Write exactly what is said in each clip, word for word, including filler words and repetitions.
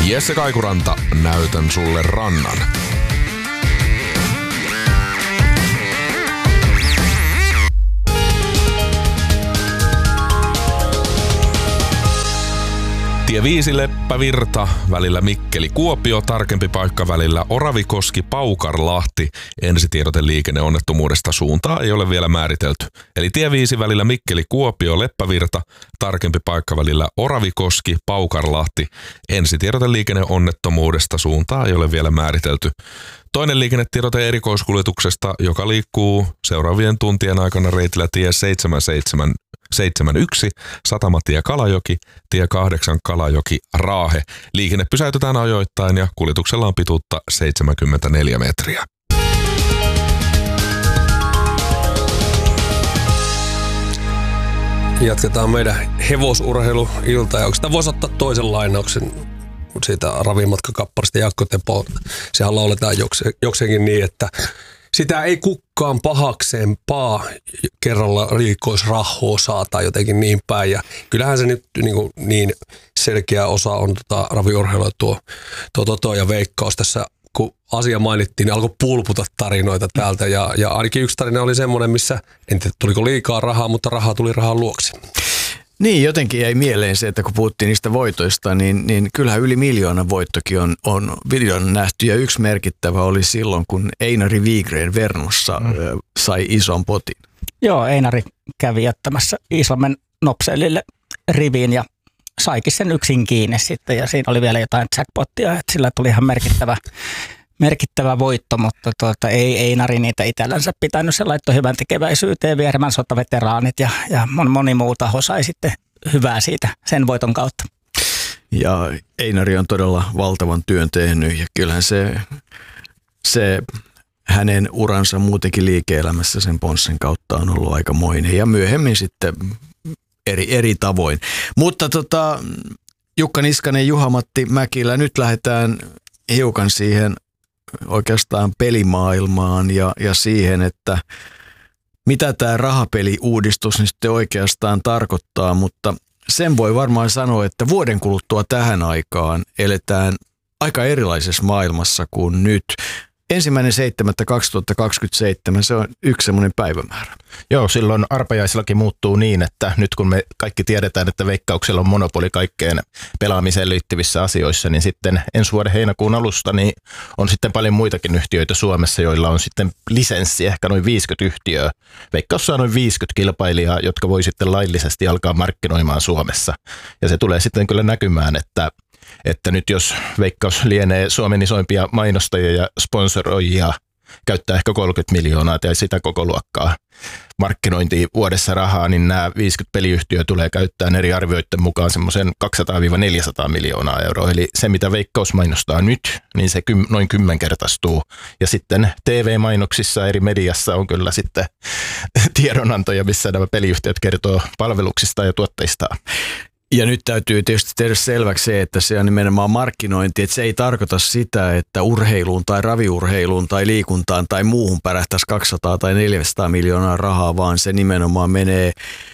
Jesse Kaikuranta, näytän sulle rannan. Tie viisi Leppävirta, välillä Mikkeli-Kuopio, tarkempi paikka välillä Oravikoski-Paukarlahti. Ensitiedote liikenneonnettomuudesta, suuntaa ei ole vielä määritelty. Eli tie viisi välillä Mikkeli-Kuopio, Leppävirta, tarkempi paikka välillä Oravikoski-Paukarlahti. Ensitiedote liikenneonnettomuudesta, suuntaa ei ole vielä määritelty. Toinen liikennetiedote erikoiskuljetuksesta, joka liikkuu seuraavien tuntien aikana reitillä tie seitsemänkymmentäyksi, Satamatie Kalajoki, tie kahdeksan Kalajoki Raahe. Liikenne pysäytetään ajoittain ja kuljetuksella on pituutta seitsemänkymmentäneljä metriä. Jatketaan meidän hevosurheiluiltaa. Onko sitä voisi ottaa toisen lainauksen siitä ravimatkakapparista Jaakko Tepolta? Sehän lauletaan jokse, jokseenkin niin, että sitä ei kukaan pahakseen paa kerralla riikoisrahoa saa tai jotenkin niin päin. Ja kyllähän se nyt niin, kuin, niin selkeä osa on tota raviurheilua tuo, tuo Toto ja Veikkaus tässä. Kun asia mainittiin, niin alkoi pulputa tarinoita täältä. Ja, ja ainakin yksi tarina oli semmoinen, missä en tiedä tuliko liikaa rahaa, mutta rahaa tuli rahan luoksi. Niin, jotenkin jäi mieleen se, että kun puhuttiin niistä voitoista, niin, niin kyllähän yli miljoonan voittokin on, on videon nähty. Ja yksi merkittävä oli silloin, kun Einari Wigren Vernossa mm. sai ison potin. Joo, Einari kävi jättämässä Iisalmen Nopselille riviin ja saikin sen yksin kiinni sitten. Ja siinä oli vielä jotain jackpottia, että sillä tuli ihan merkittävä, merkittävä voitto, mutta tuota, ei Einari niitä itsellänsä pitänyt. Se laittoi hyvän tekeväisyyteen, Vieremän sotaveteraanit ja, ja moni muu taho sai sitten hyvää siitä sen voiton kautta. Ja Einari on todella valtavan työn tehnyt ja kyllähän se, se hänen uransa muutenkin liike-elämässä sen Ponssen kautta on ollut aikamoinen ja myöhemmin sitten eri, eri tavoin. Mutta tota, Jukka Niskanen, Juha-Matti Mäkilä, nyt lähdetään hiukan siihen oikeastaan pelimaailmaan ja, ja siihen, että mitä tämä rahapeliuudistus nyt oikeastaan tarkoittaa, mutta sen voi varmaan sanoa, että vuoden kuluttua tähän aikaan eletään aika erilaisessa maailmassa kuin nyt. Ensimmäinen seitsemättä kaksituhattakaksikymmentäseitsemän, se on yksi semmoinen päivämäärä. Joo, silloin arpajaislakin muuttuu niin, että nyt kun me kaikki tiedetään, että Veikkauksella on monopoli kaikkeen pelaamiseen liittyvissä asioissa, niin sitten ensi vuoden heinäkuun alusta niin on sitten paljon muitakin yhtiöitä Suomessa, joilla on sitten lisenssi, ehkä noin viisikymmentä yhtiöä. Veikkaus saa noin viisikymmentä kilpailijaa, jotka voi sitten laillisesti alkaa markkinoimaan Suomessa. Ja se tulee sitten kyllä näkymään, että Että nyt jos Veikkaus lienee Suomen isoimpia mainostajia ja sponsoroijia, käyttää ehkä kolmekymmentä miljoonaa tai sitä koko luokkaa markkinointiin vuodessa rahaa, niin nämä viisikymmentä peliyhtiöä tulee käyttämään eri arvioiden mukaan semmoisen kaksisataa neljäsataa miljoonaa euroa. Eli se, mitä Veikkaus mainostaa nyt, niin se kym, noin kymmenkertaistuu. Ja sitten T V-mainoksissa eri mediassa on kyllä sitten tiedonantoja, missä nämä peliyhtiöt kertoo palveluksista ja tuotteistaan. Ja nyt täytyy tietysti tehdä selväksi se, että se on nimenomaan markkinointi, että se ei tarkoita sitä, että urheiluun tai raviurheiluun tai liikuntaan tai muuhun pärähtäisi kaksisataa tai neljäsataa miljoonaa rahaa, vaan se nimenomaan menee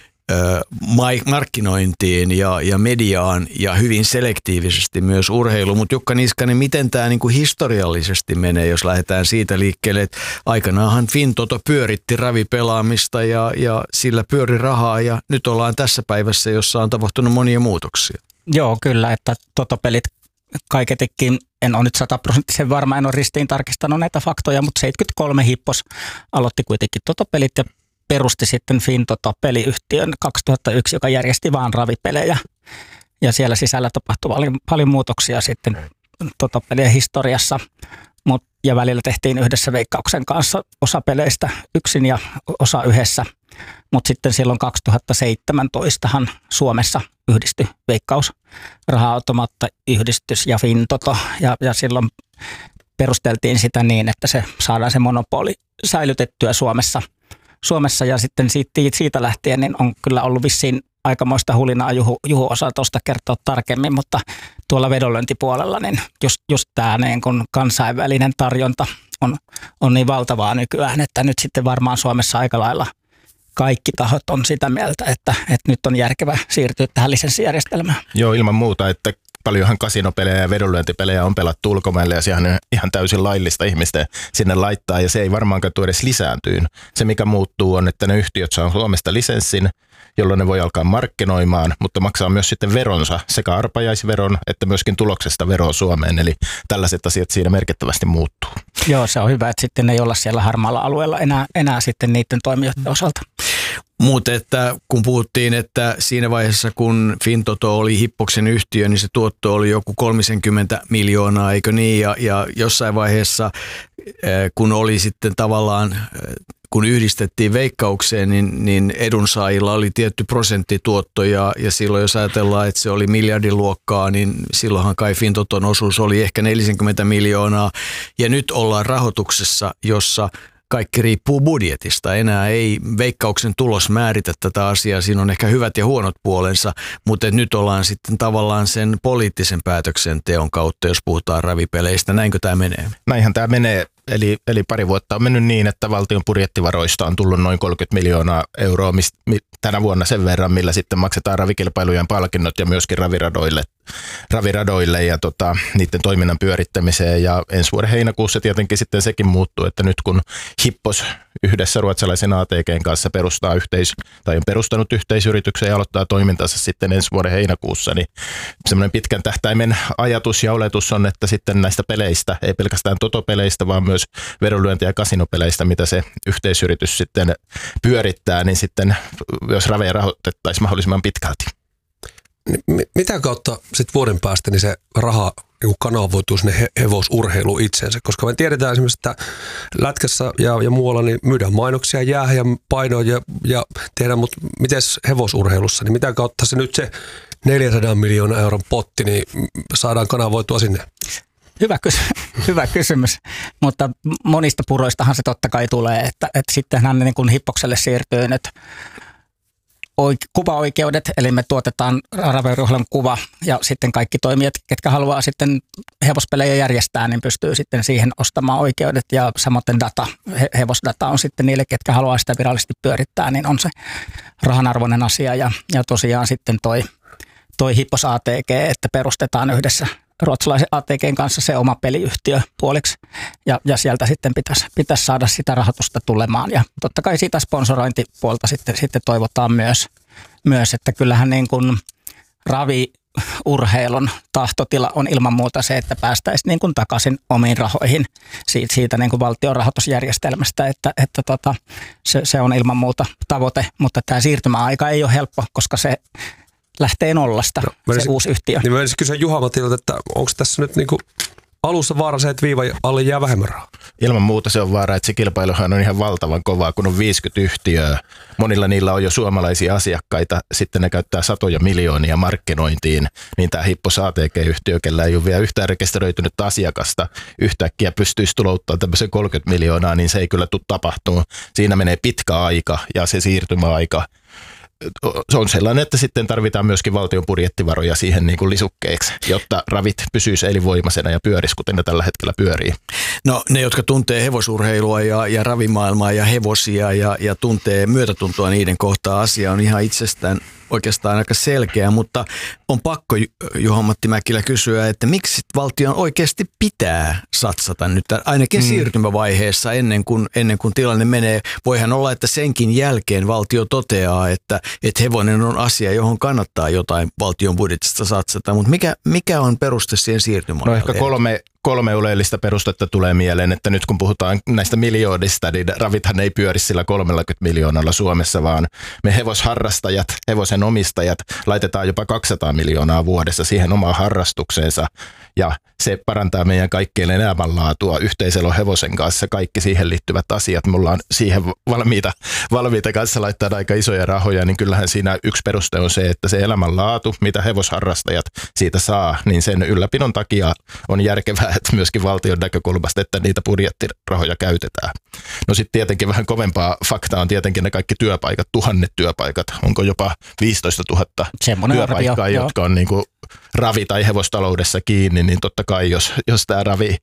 ö, markkinointiin ja, ja mediaan ja hyvin selektiivisesti myös urheiluun. Mutta Jukka Niskanen, miten tämä niinku historiallisesti menee, jos lähdetään siitä liikkeelle, että aikanaanhan Fintoto pyöritti ravipelaamista ja, ja sillä pyöri rahaa ja nyt ollaan tässä päivässä, jossa on tapahtunut monia muutoksia. Joo, kyllä, että totopelit kaiketikin, en ole nyt sataprosenttisen varma, en ole ristiin tarkistanut näitä faktoja, mutta seitsemänkymmentäkolme Hippos aloitti kuitenkin totopelit ja perusti sitten Fintoto-peliyhtiön kaksituhattayksi, joka järjesti vaan ravipelejä. Ja siellä sisällä tapahtui paljon, paljon muutoksia sitten totopelien historiassa. Mut, ja välillä tehtiin yhdessä Veikkauksen kanssa osa peleistä yksin ja osa yhdessä. Mutta sitten silloin kaksituhattaseitsemäntoistahan Suomessa yhdistyi Veikkaus, Raha-automaattiyhdistys ja Fintoto. Ja, ja silloin perusteltiin sitä niin, että se saadaan se monopoli säilytettyä Suomessa. Suomessa ja sitten siitä, siitä lähtien niin on kyllä ollut vissiin aikamoista hulinaa. Juhu, Juhu osaa tuosta kertoa tarkemmin, mutta tuolla vedonlyöntipuolella niin just, just tämä niin kun kansainvälinen tarjonta on, on niin valtavaa nykyään, että nyt sitten varmaan Suomessa aika lailla kaikki tahot on sitä mieltä, että, että nyt on järkevää siirtyä tähän lisenssijärjestelmään. Joo, ilman muuta, että paljonhan kasinopelejä ja vedonlyöntipelejä on pelattu ulkomaille ja sehän on ihan täysin laillista ihmisten sinne laittaa ja se ei varmaankaan tule edes lisääntyyn. Se mikä muuttuu on, että ne yhtiöt saa Suomesta lisenssin, jolloin ne voi alkaa markkinoimaan, mutta maksaa myös sitten veronsa, sekä arpajaisveron että myöskin tuloksesta veroa Suomeen, eli tällaiset asiat siinä merkittävästi muuttuu. Joo, se on hyvä, että sitten ei olla siellä harmaalla alueella enää, enää sitten niiden toimijoiden osalta. Mutta että kun puhuttiin, että siinä vaiheessa kun Fintoto oli Hippoksen yhtiö, niin se tuotto oli joku kolmekymmentä miljoonaa, eikö niin? Ja, ja jossain vaiheessa, kun oli sitten tavallaan, kun yhdistettiin Veikkaukseen, niin, niin edunsaajilla oli tietty prosenttituotto ja, ja silloin jos ajatellaan, että se oli miljardin luokkaa, niin silloinhan kai Fintoton osuus oli ehkä neljäkymmentä miljoonaa ja nyt ollaan rahoituksessa, jossa kaikki riippuu budjetista. Enää ei Veikkauksen tulos määritä tätä asiaa. Siinä on ehkä hyvät ja huonot puolensa, mutta nyt ollaan sitten tavallaan sen poliittisen päätöksenteon kautta, jos puhutaan ravipeleistä. Näinkö tämä menee? Näinhän tämä menee. Eli, eli pari vuotta on mennyt niin, että valtion budjettivaroista on tullut noin kolmekymmentä miljoonaa euroa mist, mi, tänä vuonna sen verran, millä sitten maksetaan ravikilpailujen palkinnot ja myöskin raviradoille, raviradoille ja tota, niiden toiminnan pyörittämiseen. Ja ensi vuoden heinäkuussa tietenkin sitten sekin muuttuu, että nyt kun Hippos yhdessä ruotsalaisen A T G:n kanssa perustaa yhteis, tai on perustanut yhteisyrityksen ja aloittaa toimintansa sitten ensi vuoden heinäkuussa, niin semmoinen pitkän tähtäimen ajatus ja oletus on, että sitten näistä peleistä, ei pelkästään totopeleistä, vaan myös vedonlyönti- ja kasinopeleistä, mitä se yhteisyritys sitten pyörittää, niin sitten jos raveja rahoitettaisiin mahdollisimman pitkälti. Mitä kautta sitten vuoden päästä niin se raha niin kanavoituu sinne he, hevosurheiluun itseensä? Koska me tiedetään esimerkiksi, että lätkässä ja, ja muualla niin myydään mainoksia, jäähän ja painoja ja, ja tehdään, mutta miten hevosurheilussa, niin mitä kautta se nyt se neljäsataa miljoonaa euron potti, niin saadaan kanavoitua sinne? Hyvä, kysy- hyvä kysymys, mutta monista puroistahan se totta kai tulee, että, että sittenhän niin kuin Hippokselle siirtyy nyt oike- kuvaoikeudet, eli me tuotetaan raviurheilun kuva ja sitten kaikki toimijat, ketkä haluaa sitten hevospelejä järjestää, niin pystyy sitten siihen ostamaan oikeudet ja samoin data, he- hevosdata on sitten niille, ketkä haluaa sitä virallisesti pyörittää, niin on se rahanarvoinen asia ja, ja tosiaan sitten toi, toi Hippos A T G, että perustetaan yhdessä ruotsalaisen A T G:n kanssa se oma peliyhtiö puoliksi ja, ja sieltä sitten pitäisi, pitäisi saada sitä rahoitusta tulemaan ja totta kai siitä sponsorointipuolta sitten, sitten toivotaan myös, myös, että kyllähän niin kuin raviurheilun tahtotila on ilman muuta se, että päästäisiin niin kuin takaisin omiin rahoihin siitä, siitä niin kuin valtion rahoitusjärjestelmästä, että, että tota, se, se on ilman muuta tavoite, mutta tämä siirtymäaika ei ole helppo, koska se lähtee nollasta, no, se olisin, uusi yhtiö. Niin mä olisin kysyä Juha-Matilta, että onko tässä nyt niinku alussa vaara se, että viiva alle jää vähemmän rahaa? Ilman muuta se on vaara, että se kilpailuhan on ihan valtavan kovaa, kun on viisikymmentä yhtiöä. Monilla niillä on jo suomalaisia asiakkaita, sitten ne käyttää satoja miljoonia markkinointiin, niin tämä Hippos A T G-yhtiö, kellä ei ole vielä yhtään rekisteröitynyttä asiakasta, yhtäkkiä pystyisi tulouttamaan tämmöisen kolmekymmentä miljoonaa, niin se ei kyllä tule tapahtumaan. Siinä menee pitkä aika ja se siirtymäaika se on sellainen, että sitten tarvitaan myöskin valtion budjettivaroja siihen niin kuin lisukkeeksi, jotta ravit pysyisi elinvoimaisena ja pyörisi, kuten ne tällä hetkellä pyörii. No ne, jotka tuntee hevosurheilua ja, ja ravimaailmaa ja hevosia ja, ja tuntee myötätuntoa niiden kohtaa, asia on ihan itsestään oikeastaan aika selkeä, mutta on pakko Juha-Matti Mäkilä kysyä, että miksi valtion oikeasti pitää satsata nyt ainakin mm. siirtymävaiheessa ennen kuin, ennen kuin tilanne menee. Voihan olla, että senkin jälkeen valtio toteaa, että, että hevonen on asia, johon kannattaa jotain valtion budjetista satsata, mutta mikä, mikä on peruste siihen siirtymäajalle? No ehkä kolme, kolme oleellista perustetta tulee mieleen, että nyt kun puhutaan näistä miljoonista, niin ravithan ei pyöri sillä kolmekymmentä miljoonalla Suomessa, vaan me hevosharrastajat, hevosen omistajat laitetaan jopa kaksisataa miljoonaa vuodessa siihen omaan harrastukseensa ja se parantaa meidän kaikkien elämänlaatua yhteisellä hevosen kanssa, kaikki siihen liittyvät asiat. Me ollaan siihen valmiita, valmiita kanssa laittaa aika isoja rahoja, niin kyllähän siinä yksi peruste on se, että se elämänlaatu, mitä hevosharrastajat siitä saa, niin sen ylläpidon takia on järkevää, että myöskin valtion näkökulmasta, että niitä budjettirahoja käytetään. No sitten tietenkin vähän kovempaa faktaa on tietenkin ne kaikki työpaikat, tuhannet työpaikat, onko jopa viisitoista tuhatta semmoinen työpaikkaa, arvio, jotka on niin kuin ravi- tai hevostaloudessa kiinni, niin totta kai jos, jos tämä ravi,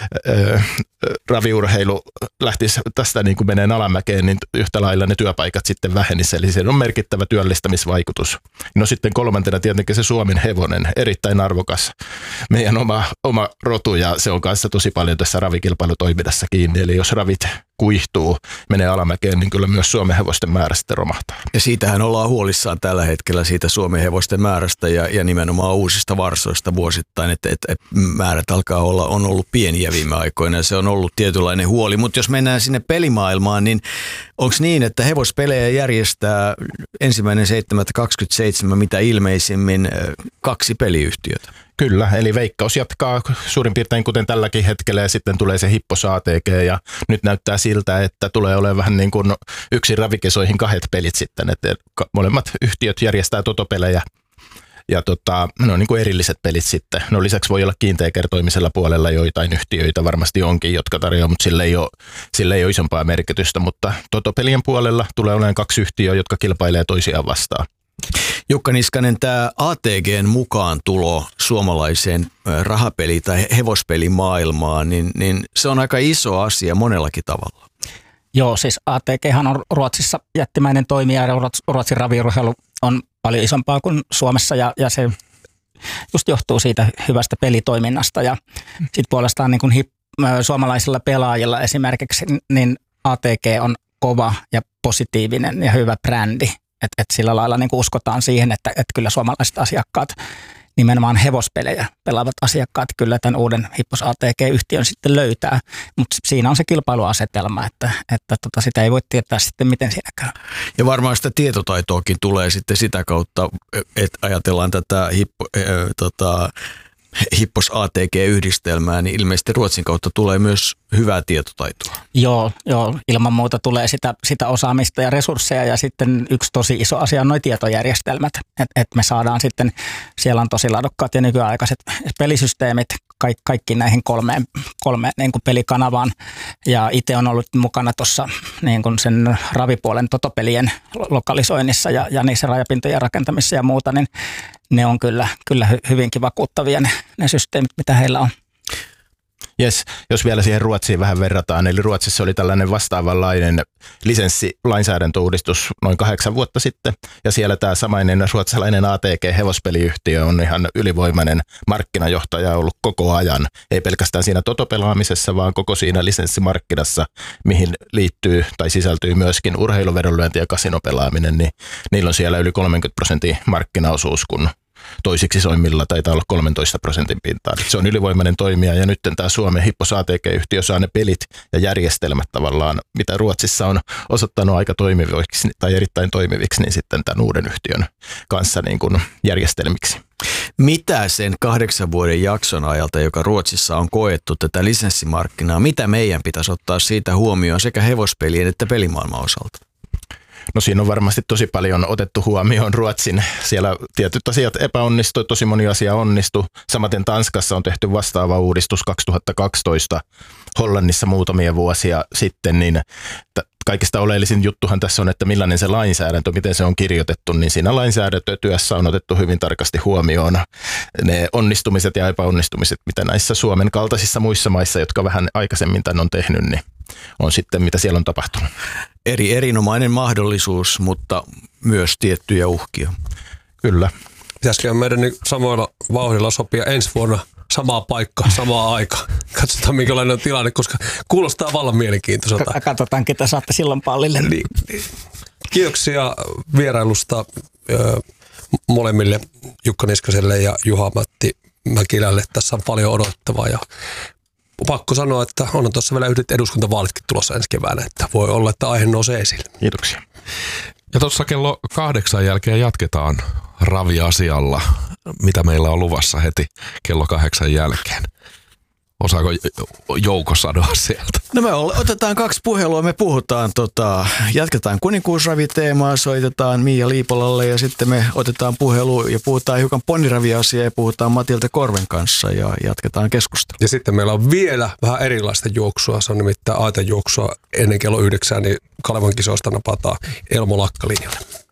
ö, raviurheilu lähtisi tästä niin kuin menee alamäkeen, niin yhtä lailla ne työpaikat sitten vähenisivät. Eli se on merkittävä työllistämisvaikutus. No sitten kolmantena tietenkin se Suomen hevonen, erittäin arvokas meidän oma, oma rotu, ja se on kanssa tosi paljon tässä ravikilpailutoiminnassa kiinni. Eli jos ravit kuihtuu, menee alamäkeen, niin kyllä myös Suomen hevosten määrä sitten romahtaa. Ja siitähän ollaan huolissaan tällä hetkellä siitä Suomen hevosten määrästä ja, ja nimenomaan uusista varsoista vuosittain, että, että määrät alkaa olla, on ollut pieniä viime aikoina ja se on ollut tietynlainen huoli. Mutta jos mennään sinne pelimaailmaan, niin onko niin, että hevospelejä järjestää ensimmäinen seitsemättä kaksikymmentäseitsemän mitä ilmeisimmin kaksi peliyhtiötä? Kyllä, eli Veikkaus jatkaa suurin piirtein kuten tälläkin hetkellä ja sitten tulee se Hippos A T G ja nyt näyttää siltä, että tulee olemaan vähän niin kuin yksi ravikesoihin kahdet pelit sitten, että molemmat yhtiöt järjestää totopelejä ja tota, ne on niin kuin erilliset pelit sitten. No lisäksi voi olla kiinteäkertoimisella puolella joitain yhtiöitä varmasti onkin, jotka tarjoaa, mutta sillä ei ole, sillä ei ole isompaa merkitystä, mutta totopelien puolella tulee olemaan kaksi yhtiöä, jotka kilpailee toisiaan vastaan. Jukka Niskanen, tämä A T G:n mukaan tulo suomalaiseen rahapeli- tai hevospelimaailmaan, niin, niin se on aika iso asia monellakin tavalla. Joo, siis A T G:han on Ruotsissa jättimäinen toimija ja Ruotsin raviurheilu on paljon isompaa kuin Suomessa ja, ja se just johtuu siitä hyvästä pelitoiminnasta ja sitten puolestaan niin kuin hip, suomalaisilla pelaajilla esimerkiksi niin A T G on kova ja positiivinen ja hyvä brändi. Että et sillä lailla niin kuin uskotaan siihen, että et kyllä suomalaiset asiakkaat, nimenomaan hevospelejä pelaavat asiakkaat, kyllä tämän uuden Hippos A T G-yhtiön sitten löytää. Mutta siinä on se kilpailuasetelma, että, että tota sitä ei voi tietää sitten, miten siinä käy. Ja varmaan sitä tietotaitoakin tulee sitten sitä kautta, että ajatellaan tätä hippo, äh, tota, Hippos A T G-yhdistelmää, niin ilmeisesti Ruotsin kautta tulee myös hyvää tietotaitoa. Joo, joo ilman muuta tulee sitä, sitä osaamista ja resursseja ja sitten yksi tosi iso asia on nuo tietojärjestelmät, että et me saadaan sitten, siellä on tosi laadukkaat ja nykyaikaiset pelisysteemit kaikki, kaikki näihin kolmeen, kolmeen niin kuin pelikanavaan ja itse on ollut mukana tuossa niin kuin sen ravipuolen totopelien lokalisoinnissa ja, ja niissä rajapintojen rakentamisessa ja muuta, niin ne on kyllä, kyllä hyvinkin vakuuttavia ne, ne systeemit, mitä heillä on. Jes, jos vielä siihen Ruotsiin vähän verrataan, eli Ruotsissa oli tällainen vastaavanlainen lisenssilainsäädäntöuudistus noin kahdeksan vuotta sitten, ja siellä tämä samainen ruotsalainen A T G-hevospeliyhtiö on ihan ylivoimainen markkinajohtaja ollut koko ajan, ei pelkästään siinä totopelaamisessa, vaan koko siinä lisenssimarkkinassa, mihin liittyy tai sisältyy myöskin urheiluvedonlyönti ja kasinopelaaminen, niin niillä on siellä yli kolmekymmentä prosentin markkinaosuus, kun toisiksi soimmilla taitaa olla kolmentoista prosentin pintaan. Se on ylivoimainen toimija ja nyt tämä Suomen Hippos A T G-yhtiö saa ne pelit ja järjestelmät tavallaan, mitä Ruotsissa on osoittanut aika toimiviksi tai erittäin toimiviksi, niin sitten tämän uuden yhtiön kanssa niin kuin järjestelmiksi. Mitä sen kahdeksan vuoden jakson ajalta, joka Ruotsissa on koettu tätä lisenssimarkkinaa, mitä meidän pitäisi ottaa siitä huomioon sekä hevospelien että pelimaailman osalta? No siinä on varmasti tosi paljon otettu huomioon Ruotsin. Siellä tietyt asiat epäonnistui, tosi moni asia onnistui. Samaten Tanskassa on tehty vastaava uudistus kaksituhattakaksitoista, Hollannissa muutamia vuosia sitten, niin kaikista oleellisin juttuhan tässä on, että millainen se lainsäädäntö, miten se on kirjoitettu, niin siinä lainsäädäntötyössä on otettu hyvin tarkasti huomioon ne onnistumiset ja epäonnistumiset, mitä näissä Suomen kaltaisissa muissa maissa, jotka vähän aikaisemmin tämän on tehnyt, niin on sitten, mitä siellä on tapahtunut. Eri erinomainen mahdollisuus, mutta myös tiettyjä uhkia. Kyllä. Pitäisikö meidän nyt samoilla vauhdilla sopia ensi vuonna samaa paikkaa, samaa aikaa. Katsotaan, minkälainen on tilanne, koska kuulostaa vallan mielenkiintoiselta. Katsotaan, ketä saatte silloin pallille. Niin, niin. Kiitoksia vierailusta ö, molemmille Jukka Niskaselle ja Juha-Matti Mäkilälle. Tässä on paljon odottavaa ja pakko sanoa, että on tuossa vielä yhdet eduskuntavaalitkin tulossa ensi keväänä, että voi olla, että aihe nousee esille. Kiitoksia. Ja tuossa kello kahdeksan jälkeen jatketaan raviasialla, mitä meillä on luvassa heti kello kahdeksan jälkeen. Osaako Jouko sanoa sieltä? No me otetaan kaksi puhelua, me puhutaan, tota, jatketaan kuninkuusraviteemaa, soitetaan Miia Liipolalle ja sitten me otetaan puhelu ja puhutaan hiukan poniraviasiaa ja puhutaan Matilda Korven kanssa ja jatketaan keskustelua. Ja sitten meillä on vielä vähän erilaista juoksua, se on nimittäin aitejuoksua ennen kello yhdeksän, niin Kalevan kisoista napataan Elmo Lakka linjalle.